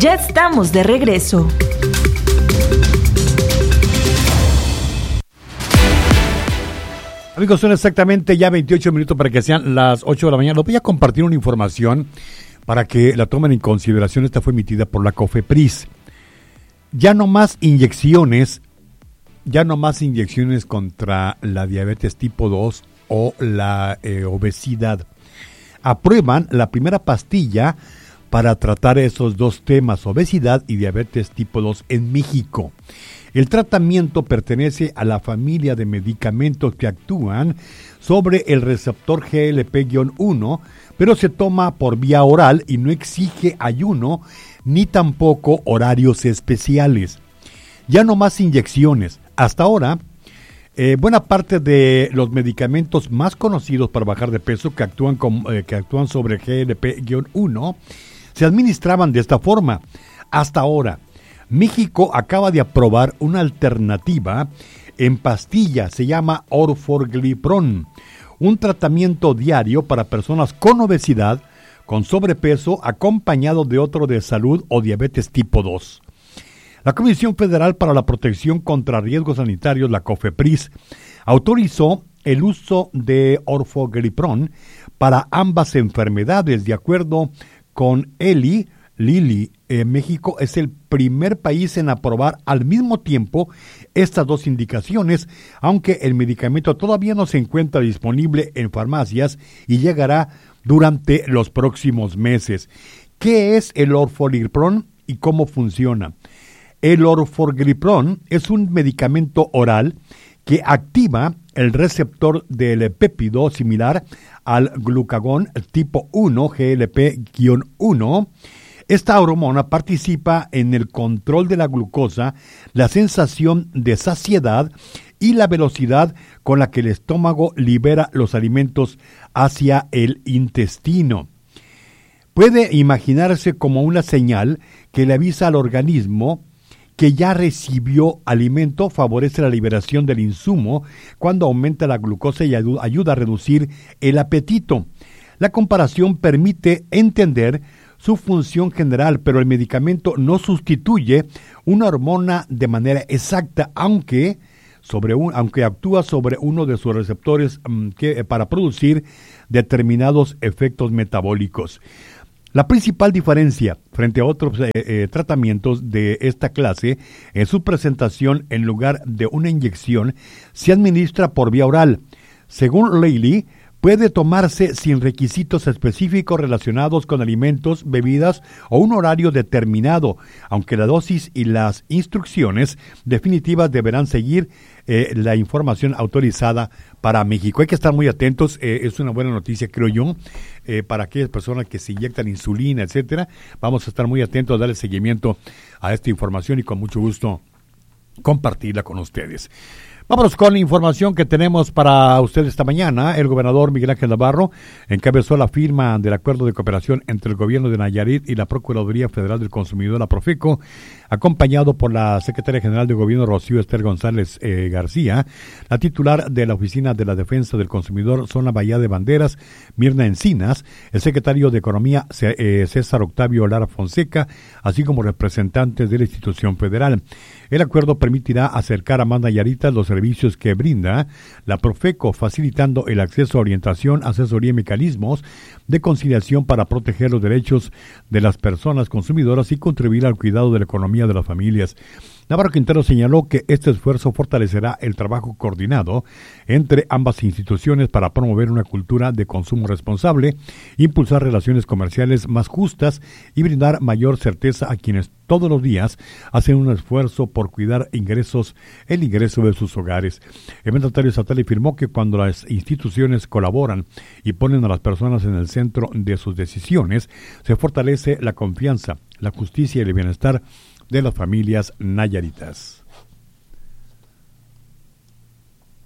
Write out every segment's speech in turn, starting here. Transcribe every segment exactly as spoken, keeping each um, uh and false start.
Ya estamos de regreso. Amigos, son exactamente ya veintiocho minutos para que sean las ocho de la mañana. Les voy a compartir una información para que la tomen en consideración. Esta fue emitida por la COFEPRIS. Ya no más inyecciones, ya no más inyecciones contra la diabetes tipo dos o la eh, obesidad. Aprueban la primera pastilla para tratar esos dos temas, obesidad y diabetes tipo dos en México. El tratamiento pertenece a la familia de medicamentos que actúan sobre el receptor G L P uno, pero se toma por vía oral y no exige ayuno ni tampoco horarios especiales. Ya no más inyecciones. Hasta ahora, eh, buena parte de los medicamentos más conocidos para bajar de peso que actúan, con, eh, que actúan sobre G L P uno se administraban de esta forma. Hasta ahora, México acaba de aprobar una alternativa en pastilla, se llama Orforglipron, un tratamiento diario para personas con obesidad, con sobrepeso, acompañado de otro de salud o diabetes tipo dos. La Comisión Federal para la Protección contra Riesgos Sanitarios, la COFEPRIS, autorizó el uso de Orforglipron para ambas enfermedades. De acuerdo con Eli Lilly, eh, México es el primer país en aprobar al mismo tiempo estas dos indicaciones, aunque el medicamento todavía no se encuentra disponible en farmacias y llegará durante los próximos meses. ¿Qué es el Orforglipron y cómo funciona? El Orforglipron es un medicamento oral que activa el receptor del péptido similar al glucagón tipo uno, G L P uno. Esta hormona participa en el control de la glucosa, la sensación de saciedad y la velocidad con la que el estómago libera los alimentos hacia el intestino. Puede imaginarse como una señal que le avisa al organismo que ya recibió alimento, favorece la liberación del insumo cuando aumenta la glucosa y ayuda a reducir el apetito. La comparación permite entender su función general, pero el medicamento no sustituye una hormona de manera exacta, aunque, sobre un, aunque actúa sobre uno de sus receptores um, que, para producir determinados efectos metabólicos. La principal diferencia frente a otros eh, eh, tratamientos de esta clase es su presentación en lugar de una inyección, se administra por vía oral. Según Lilly, puede tomarse sin requisitos específicos relacionados con alimentos, bebidas o un horario determinado, aunque la dosis y las instrucciones definitivas deberán seguir eh, la información autorizada para México. Hay que estar muy atentos, eh, es una buena noticia, creo yo, eh, para aquellas personas que se inyectan insulina, etcétera. Vamos a estar muy atentos a darle seguimiento a esta información y con mucho gusto compartirla con ustedes. Vámonos con la información que tenemos para ustedes esta mañana. El gobernador Miguel Ángel Navarro encabezó la firma del acuerdo de cooperación entre el gobierno de Nayarit y la Procuraduría Federal del Consumidor, la Profeco, acompañado por la secretaria general de gobierno Rocío Esther González eh, García, la titular de la Oficina de la Defensa del Consumidor Zona Bahía de Banderas, Mirna Encinas, el secretario de Economía eh, César Octavio Lara Fonseca, así como representantes de la institución federal. El acuerdo permitirá acercar a más nayaritas los servicios que brinda la Profeco, facilitando el acceso a orientación, asesoría y mecanismos de conciliación para proteger los derechos de las personas consumidoras y contribuir al cuidado de la economía de las familias. Navarro Quintero señaló que este esfuerzo fortalecerá el trabajo coordinado entre ambas instituciones para promover una cultura de consumo responsable, impulsar relaciones comerciales más justas y brindar mayor certeza a quienes todos los días hacen un esfuerzo por cuidar ingresos, el ingreso de sus hogares. El mandatario estatal afirmó que cuando las instituciones colaboran y ponen a las personas en el centro de sus decisiones, se fortalece la confianza, la justicia y el bienestar de las familias nayaritas.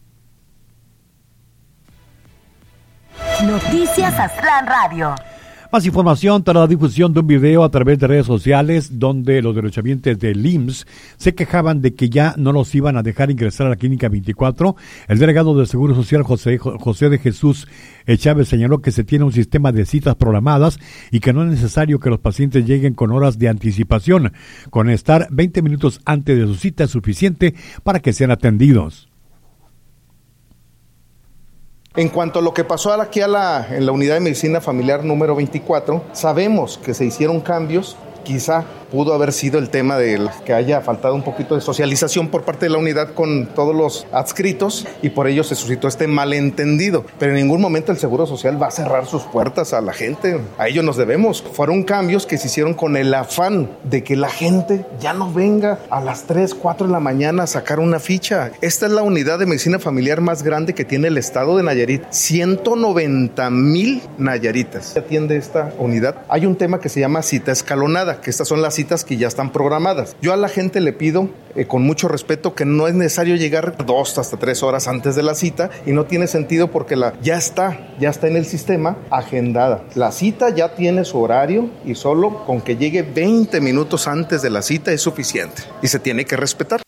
Noticias Aztlán Radio. Más información tras la difusión de un video a través de redes sociales donde los derechohabientes del I M S S se quejaban de que ya no los iban a dejar ingresar a la Clínica veinticuatro. El delegado del Seguro Social, José, José de Jesús Chávez, señaló que se tiene un sistema de citas programadas y que no es necesario que los pacientes lleguen con horas de anticipación. Con estar veinte minutos antes de su cita es suficiente para que sean atendidos. En cuanto a lo que pasó aquí a la, en la unidad de medicina familiar número veinticuatro, sabemos que se hicieron cambios. Quizá pudo haber sido el tema de que haya faltado un poquito de socialización por parte de la unidad con todos los adscritos y por ello se suscitó este malentendido. Pero en ningún momento el Seguro Social va a cerrar sus puertas a la gente. A ello nos debemos. Fueron cambios que se hicieron con el afán de que la gente ya no venga a las tres, cuatro de la mañana a sacar una ficha. Esta es la unidad de medicina familiar más grande que tiene el estado de Nayarit. ciento noventa mil nayaritas atiende esta unidad. Hay un tema que se llama cita escalonada, que estas son las citas que ya están programadas. Yo a la gente le pido, eh, con mucho respeto, que no es necesario llegar dos hasta tres horas antes de la cita y no tiene sentido porque la, ya está, ya está en el sistema agendada. La cita ya tiene su horario y solo con que llegue veinte minutos antes de la cita es suficiente y se tiene que respetar.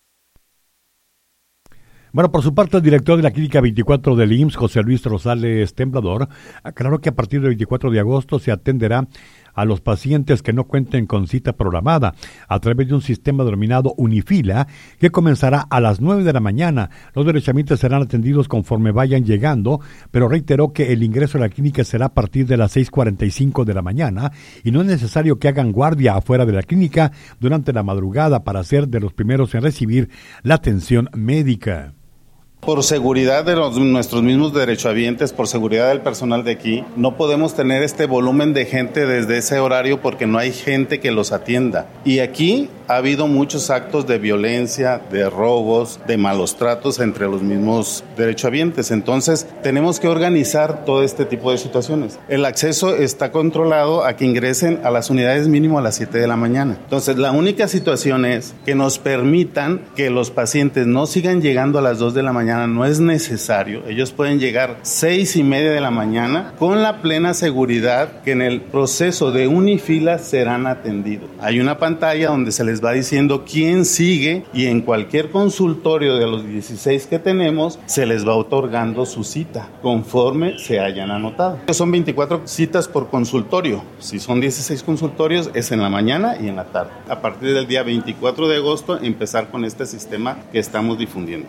Bueno, por su parte, el director de la Clínica veinticuatro del I M S S, José Luis Rosales Temblador, aclaró que a partir del veinticuatro de agosto se atenderá a los pacientes que no cuenten con cita programada a través de un sistema denominado Unifila que comenzará a las nueve de la mañana. Los derechohabientes serán atendidos conforme vayan llegando, pero reiteró que el ingreso a la clínica será a partir de las seis cuarenta y cinco de la mañana y no es necesario que hagan guardia afuera de la clínica durante la madrugada para ser de los primeros en recibir la atención médica. Por seguridad de los, nuestros mismos derechohabientes, por seguridad del personal de aquí, no podemos tener este volumen de gente desde ese horario porque no hay gente que los atienda. Y aquí ha habido muchos actos de violencia, de robos, de malos tratos entre los mismos derechohabientes. Entonces, tenemos que organizar todo este tipo de situaciones. El acceso está controlado a que ingresen a las unidades mínimo a las siete de la mañana. Entonces, la única situación es que nos permitan que los pacientes no sigan llegando a las dos de la mañana. No es necesario, ellos pueden llegar seis y media de la mañana con la plena seguridad que en el proceso de Unifila serán atendidos. Hay una pantalla donde se les va diciendo quién sigue y en cualquier consultorio de los dieciséis que tenemos se les va otorgando su cita conforme se hayan anotado. Son veinticuatro citas por consultorio, si son dieciséis consultorios es en la mañana y en la tarde. A partir del día veinticuatro de agosto empezar con este sistema que estamos difundiendo.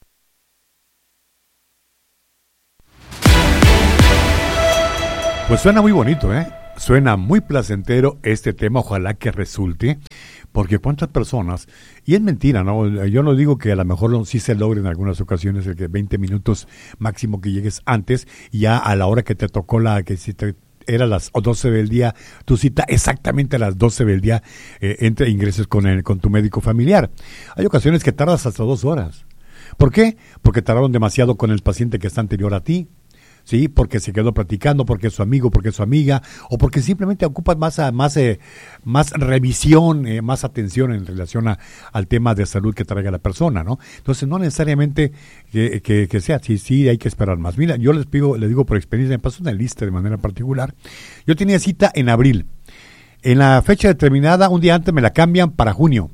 Pues suena muy bonito, ¿eh? Suena muy placentero este tema, ojalá que resulte, porque cuántas personas, y es mentira, ¿no? Yo no digo que a lo mejor sí se logre en algunas ocasiones el que veinte minutos máximo que llegues antes, y ya a la hora que te tocó la, que si te era las doce del día, tu cita exactamente a las doce del día, eh, entre ingreses con, el, con tu médico familiar. Hay ocasiones que tardas hasta dos horas. ¿Por qué? Porque tardaron demasiado con el paciente que está anterior a ti. Sí, porque se quedó platicando, porque es su amigo, porque es su amiga, o porque simplemente ocupan más más eh, más revisión, eh, más atención en relación a, al tema de salud que traiga la persona, ¿no? Entonces, no necesariamente que, que, que sea, sí, sí, hay que esperar más. Mira, yo les pido, les digo por experiencia, me pasó una lista de manera particular. Yo tenía cita en abril. En la fecha determinada, un día antes me la cambian para junio.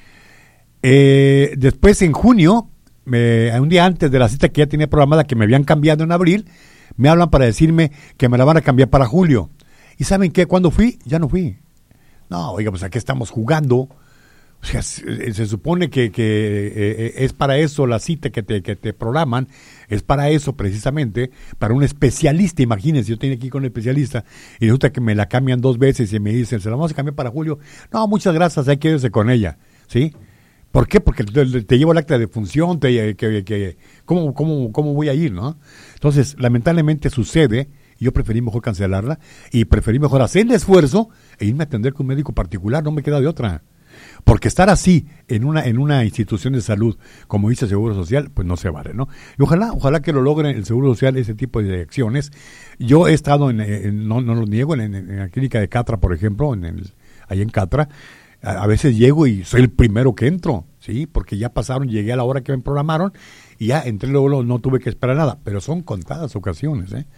Eh, después, en junio, me, un día antes de la cita que ya tenía programada, que me habían cambiado en abril, me hablan para decirme que me la van a cambiar para julio. ¿Y saben qué? Cuando fui, ya no fui. No, oiga, pues aquí estamos jugando. O sea, se, se supone que, que eh, es para eso la cita que te, que te programan, es para eso precisamente, para un especialista. Imagínense, yo tenía aquí con un especialista y resulta que me la cambian dos veces y me dicen, ¿se la vamos a cambiar para julio? No, muchas gracias, hay que irse con ella, ¿sí? ¿Por qué? Porque te, te llevo el acta de función, te, que, que, ¿cómo, cómo, ¿cómo voy a ir, no? Entonces, lamentablemente sucede, y yo preferí mejor cancelarla, y preferí mejor hacer el esfuerzo e irme a atender con un médico particular, no me queda de otra. Porque estar así en una en una institución de salud, como dice el Seguro Social, pues no se vale, ¿no? Y ojalá, ojalá que lo logre el Seguro Social, ese tipo de acciones. Yo he estado, en, en no, no lo niego, en, en la clínica de Catra, por ejemplo, en el, ahí en Catra, a veces llego y soy el primero que entro, ¿sí? Porque ya pasaron, llegué a la hora que me programaron y ya entré luego, no tuve que esperar nada, pero son contadas ocasiones, ¿eh?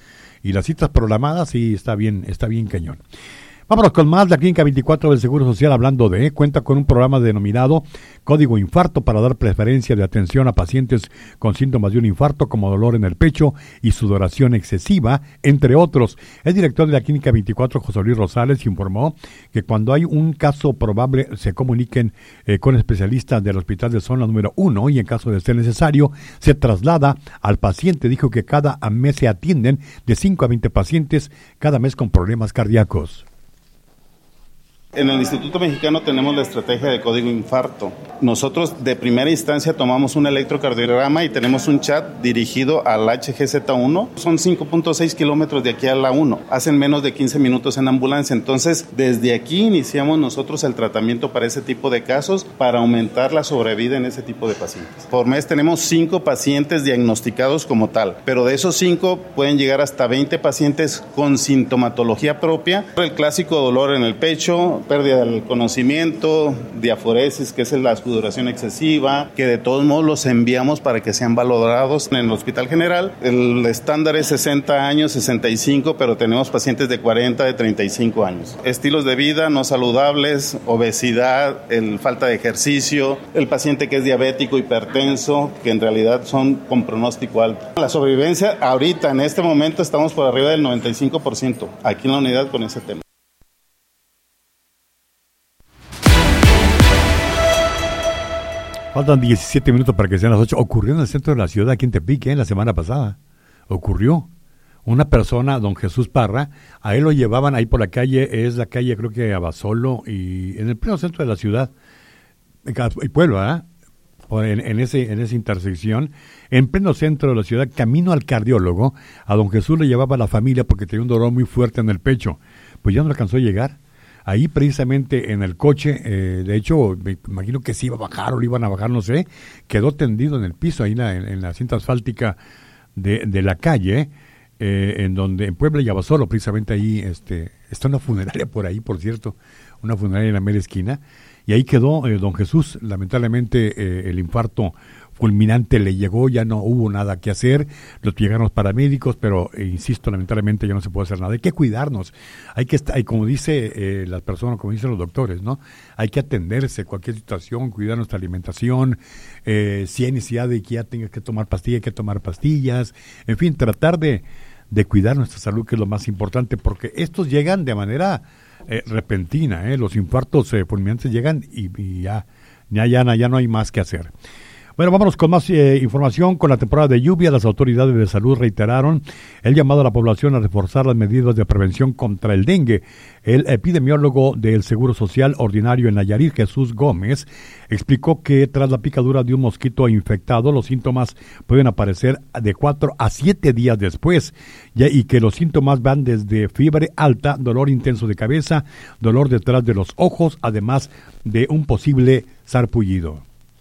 y las citas programadas, sí, está bien, está bien cañón. Vámonos con más. La Clínica veinticuatro del Seguro Social, hablando de, cuenta con un programa denominado Código Infarto para dar preferencia de atención a pacientes con síntomas de un infarto como dolor en el pecho y sudoración excesiva, entre otros. El director de la Clínica veinticuatro, José Luis Rosales, informó que cuando hay un caso probable se comuniquen eh, con especialistas del Hospital de Zona número uno y en caso de ser necesario se traslada al paciente. Dijo que cada mes se atienden de cinco a veinte pacientes cada mes con problemas cardíacos. En el Instituto Mexicano tenemos la estrategia de código infarto. Nosotros de primera instancia tomamos un electrocardiograma y tenemos un chat dirigido al H G Z uno. Son cinco punto seis kilómetros de aquí a la uno. Hacen menos de quince minutos en ambulancia. Entonces, desde aquí iniciamos nosotros el tratamiento para ese tipo de casos para aumentar la sobrevida en ese tipo de pacientes. Por mes tenemos cinco pacientes diagnosticados como tal, pero de esos cinco pueden llegar hasta veinte pacientes con sintomatología propia. El clásico dolor en el pecho, pérdida del conocimiento, diaforesis, que es la sudoración excesiva, que de todos modos los enviamos para que sean valorados en el Hospital General. El estándar es sesenta años, sesenta y cinco, pero tenemos pacientes de cuarenta, de treinta y cinco años. Estilos de vida no saludables, obesidad, el falta de ejercicio, el paciente que es diabético, hipertenso, que en realidad son con pronóstico alto. La sobrevivencia ahorita, en este momento, estamos por arriba del noventa y cinco por ciento aquí en la unidad con ese tema. Faltan diecisiete minutos para que sean las ocho. Ocurrió en el centro de la ciudad, aquí en Tepic, ¿eh? La semana pasada. Ocurrió. Una persona, don Jesús Parra, a él lo llevaban ahí por la calle, es la calle creo que Abasolo, y en el pleno centro de la ciudad, el pueblo, ¿ah? ¿eh? En, en, ese, en esa intersección, en pleno centro de la ciudad, camino al cardiólogo, a don Jesús le llevaba a la familia porque tenía un dolor muy fuerte en el pecho. Pues ya no alcanzó a llegar. Ahí precisamente en el coche, eh, de hecho, me imagino que se iba a bajar o lo iban a bajar, no sé, quedó tendido en el piso, ahí en la, en, en la cinta asfáltica de, de la calle, eh, en donde, en Puebla y Abasolo, precisamente ahí, este, está una funeraria por ahí, por cierto, una funeraria en la mera esquina, y ahí quedó eh, don Jesús. Lamentablemente eh, el infarto fulminante le llegó, ya no hubo nada que hacer, los llegaron los paramédicos, pero eh, insisto, lamentablemente ya no se puede hacer nada. Hay que cuidarnos, hay que estar, y como dice eh, las personas, como dicen los doctores, ¿no? Hay que atenderse cualquier situación, cuidar nuestra alimentación, eh, si hay necesidad de que ya tengas que tomar pastillas, hay que tomar pastillas, en fin, tratar de, de cuidar nuestra salud, que es lo más importante, porque estos llegan de manera eh, repentina, ¿eh? Los infartos eh, fulminantes llegan y, y ya, ya, ya, ya no hay más que hacer. Bueno, vámonos con más eh, información. Con la temporada de lluvia, las autoridades de salud reiteraron el llamado a la población a reforzar las medidas de prevención contra el dengue. El epidemiólogo del Seguro Social Ordinario en Nayarit, Jesús Gómez, explicó que tras la picadura de un mosquito infectado, los síntomas pueden aparecer de cuatro a siete días después, ya, y que los síntomas van desde fiebre alta, dolor intenso de cabeza, dolor detrás de los ojos, además de un posible sarpullido.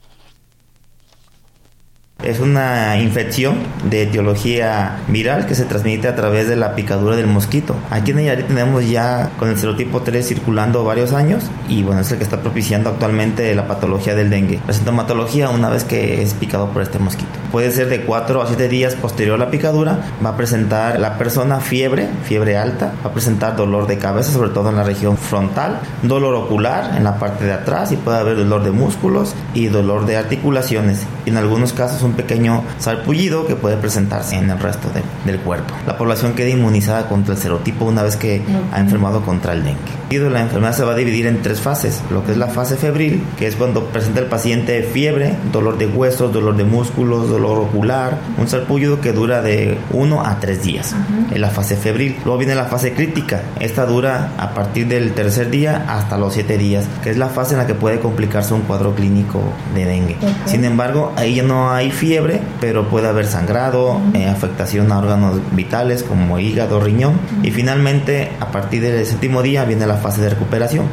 Es una infección de etiología viral que se transmite a través de la picadura del mosquito. Aquí en Nayarit tenemos ya con el serotipo tres circulando varios años y bueno, es el que está propiciando actualmente la patología del dengue. La sintomatología una vez que es picado por este mosquito puede ser de cuatro a siete días posterior a la picadura. Va a presentar la persona fiebre, fiebre alta, va a presentar dolor de cabeza, sobre todo en la región frontal, dolor ocular en la parte de atrás y puede haber dolor de músculos y dolor de articulaciones. Y en algunos casos un pequeño sarpullido que puede presentarse en el resto de, del cuerpo. La población queda inmunizada contra el serotipo una vez que ha enfermado contra el dengue. La enfermedad se va a dividir en tres fases, lo que es la fase febril, que es cuando presenta el paciente fiebre, dolor de huesos, dolor de músculos, dolor ocular, un sarpullido que dura de uno a tres días. Uh-huh. En la fase febril. Luego viene la fase crítica. Esta dura a partir del tercer día hasta los siete días, que es la fase en la que puede complicarse un cuadro clínico de dengue. Okay. Sin embargo, ahí ya no hay fiebre, pero puede haber sangrado, uh-huh. eh, afectación a órganos vitales como hígado, riñón, uh-huh. y finalmente a partir del séptimo día viene la fase de recuperación.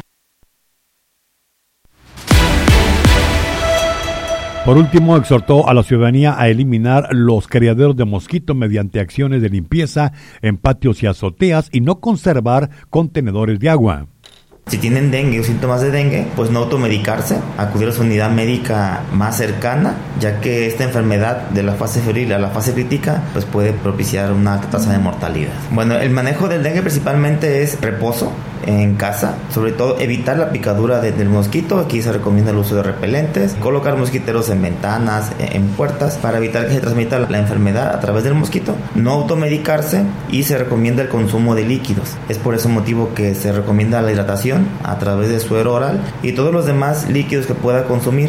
Por último, exhortó a la ciudadanía a eliminar los criaderos de mosquitos mediante acciones de limpieza en patios y azoteas y no conservar contenedores de agua. Si tienen dengue o síntomas de dengue, pues no automedicarse, acudir a su unidad médica más cercana, ya que esta enfermedad de la fase febril a la fase crítica pues puede propiciar una alta tasa de mortalidad. Bueno, el manejo del dengue principalmente es reposo en casa, sobre todo evitar la picadura de, del mosquito. Aquí se recomienda el uso de repelentes, colocar mosquiteros en ventanas, en puertas, para evitar que se transmita la enfermedad a través del mosquito, no automedicarse, y se recomienda el consumo de líquidos. Es por ese motivo que se recomienda la hidratación a través de suero oral y todos los demás líquidos que pueda consumir.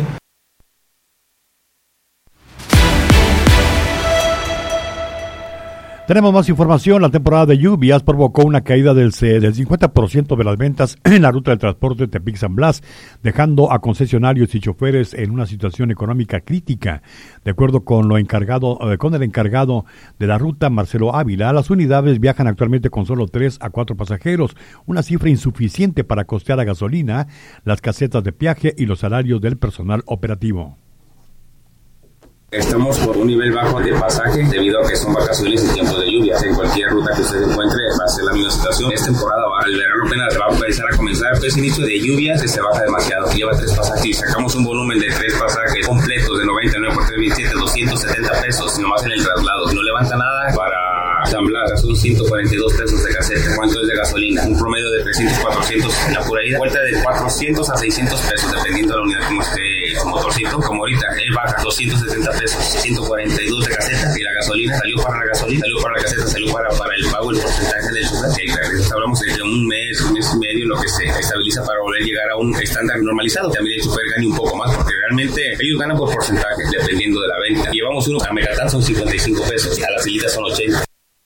Tenemos más información. La temporada de lluvias provocó una caída del, del cincuenta por ciento de las ventas en la ruta de transporte Tepic-San Blas, dejando a concesionarios y choferes en una situación económica crítica. De acuerdo con lo encargado, eh, con el encargado de la ruta, Marcelo Ávila, las unidades viajan actualmente con solo tres a cuatro pasajeros, una cifra insuficiente para costear la gasolina, las casetas de peaje y los salarios del personal operativo. Estamos por un nivel bajo de pasaje debido a que son vacaciones y tiempos de lluvia. En cualquier ruta que usted encuentre va a ser la misma situación. Es temporada, el verano apenas va a empezar a comenzar. Este inicio de lluvias se baja demasiado. Lleva tres pasajes y sacamos un volumen de tres pasajes completos de noventa y nueve por tres mil siete, doscientos setenta pesos nomás en el traslado. No levanta nada para San Blas, son ciento cuarenta y dos pesos de caseta. ¿Cuánto es de gasolina? Un promedio de trescientos, cuatrocientos en la pura ida. Vuelta de cuatrocientos a seiscientos pesos dependiendo de la unidad como esté su motorcito. Como ahorita, él baja doscientos sesenta pesos, ciento cuarenta y dos de caseta, y la gasolina salió para la gasolina, salió para la caseta, salió para, para el pago, el porcentaje del chofer. Que hablamos de un mes, un mes y medio, lo que se estabiliza para volver a llegar a un estándar normalizado. También el chofer gane un poco más, porque realmente ellos ganan por porcentaje, dependiendo de la venta. Llevamos uno a Megatán, son cincuenta y cinco pesos, a las salidas son ochenta.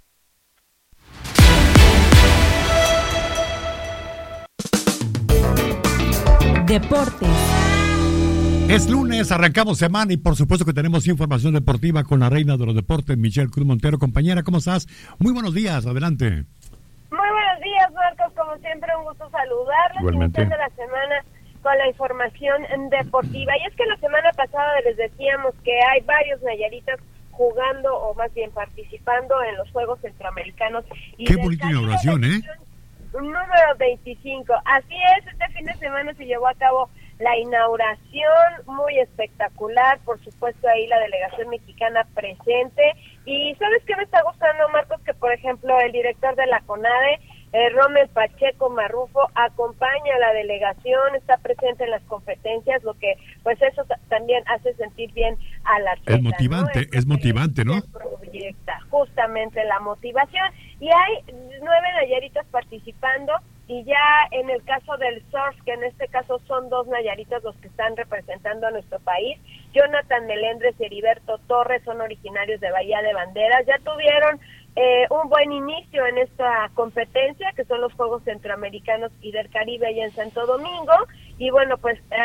Deportes. Es lunes, arrancamos semana y por supuesto que tenemos información deportiva con la reina de los deportes, Michelle Cruz Montero. Compañera, ¿cómo estás? Muy buenos días, adelante. Muy buenos días, Marcos, como siempre un gusto saludarles. Igualmente. Iniciando la semana con la información deportiva. Y es que la semana pasada les decíamos que hay varios nayaritas jugando o más bien participando en los Juegos Centroamericanos. Y qué bonita inauguración, ¿eh? Número veinticinco. Así es, este fin de semana se llevó a cabo la inauguración, muy espectacular, por supuesto ahí la delegación mexicana presente. Y ¿sabes qué me está gustando, Marcos? Que por ejemplo el director de la CONADE, eh, Rommel Pacheco Marrufo, acompaña a la delegación, está presente en las competencias, lo que pues eso t- también hace sentir bien a la atleta, es motivante, ¿no? Es motivante, ¿no? Proyecta justamente la motivación. Y hay nueve nayaritas participando. Y ya en el caso del surf, que en este caso son dos nayaritas los que están representando a nuestro país, Jonathan Melendres y Heriberto Torres son originarios de Bahía de Banderas, ya tuvieron eh, un buen inicio en esta competencia, que son los Juegos Centroamericanos y del Caribe allá en Santo Domingo, y bueno, pues